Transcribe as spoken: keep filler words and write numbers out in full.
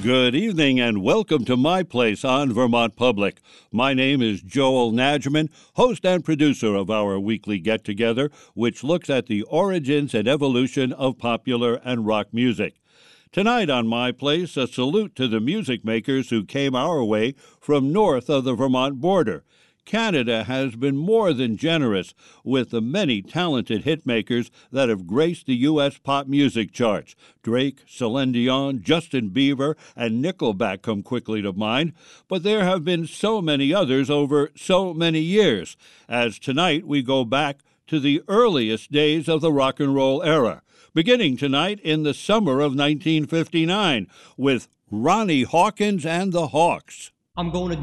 Good evening and welcome to My Place on Vermont Public. My name is Joel Nadgerman, host and producer of our weekly get-together, which looks at the origins and evolution of popular and rock music. Tonight on My Place, a salute to the music makers who came our way from north of the Vermont border. Canada has been more than generous with the many talented hitmakers that have graced the U S pop music charts. Drake, Celine Dion, Justin Bieber, and Nickelback come quickly to mind, but there have been so many others over so many years, as tonight we go back to the earliest days of the rock and roll era, beginning tonight in the summer of nineteen fifty-nine with Ronnie Hawkins and the Hawks. I'm gonna